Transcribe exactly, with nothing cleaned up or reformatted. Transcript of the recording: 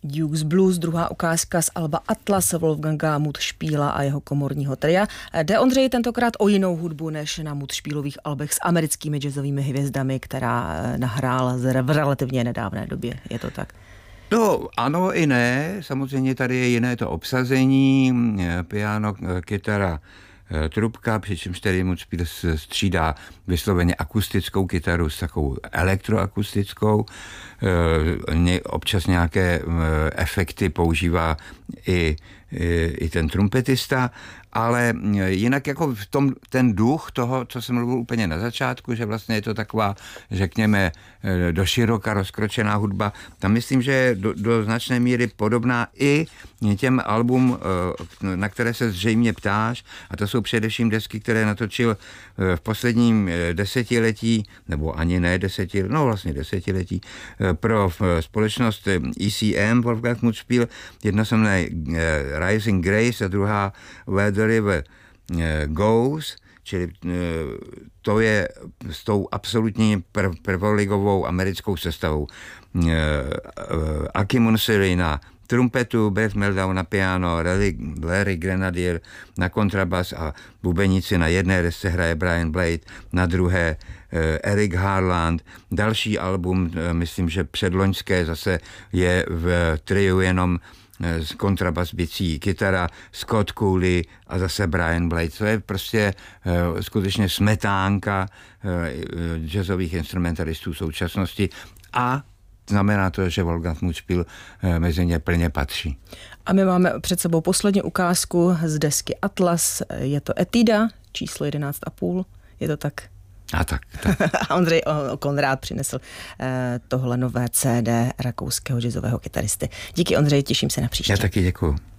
Duke's Blues, druhá ukázka z alba Atlas Wolfganga Mudšpíla a jeho komorního tria. Jde, Ondřej, tentokrát o jinou hudbu než na Mudšpílových albech s americkými jazzovými hvězdami, která nahrál v relativně nedávné době. Je to tak? No, ano i ne. Samozřejmě tady je jiné to obsazení, piano, kytara, trubka, přičemž tedy Mudšpíl střídá vysloveně akustickou kytaru s takovou elektroakustickou. Občas nějaké efekty používá i, i, i ten trumpetista, ale jinak jako v tom, ten duch toho, co jsem mluvil úplně na začátku, že vlastně je to taková, řekněme, do široka rozkročená hudba, tam myslím, že je do, do značné míry podobná i těm album, na které se zřejmě ptáš, a to jsou především desky, které natočil v posledním desetiletí, nebo ani ne desetiletí, no vlastně desetiletí, pro společnost E C M, Wolfgang Mudšpíl. Jedna se jmenuje Rising Grace a druhá Where the River Goes, čili to je s tou absolutně prv, prvoligovou americkou sestavou. Aki Munsiri na trumpetu, Beth Meldau na piano, Larry, Larry Grenadier na kontrabas a bubenici na jedné desce hraje Brian Blade, na druhé Eric Harland. Další album, myslím, že předloňské, zase je v triu jenom z kontrabas, bicí, kytara, Scott Cooley a zase Brian Blade. To je prostě uh, skutečně smetánka uh, jazzových instrumentalistů současnosti a znamená to, že Wolfgang Mudšpíl uh, mezi ně plně patří. A my máme před sebou poslední ukázku z desky Atlas. Je to Etída, číslo jedenáct a půl. Je to tak? A tak. tak. A Ondřej Konrád přinesl eh, tohle nové C D rakouského jazzového kytaristy. Díky, Ondřej, těším se na příště. Já taky děkuju.